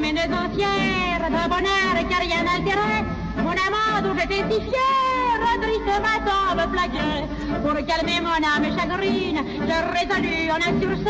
mes nœuds entières d'un bonheur qui rien n'altérait. Mon amant dont j'étais si fière, tristement me plaquait. Pour calmer mon âme chagrine, je résolus en un sursaut